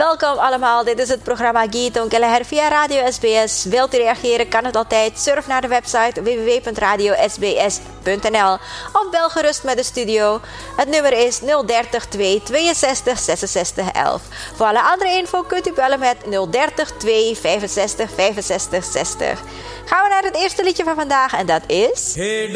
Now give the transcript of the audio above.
Welkom allemaal, dit is het programma Gitong Kelleher via Radio SBS. Wilt u reageren, kan het altijd. Surf naar de website www.radiosbs.nl of bel gerust met de studio. Het nummer is 030 262 66 11. Voor alle andere info kunt u bellen met 030 265 65 60. Gaan we naar het eerste liedje van vandaag en dat is...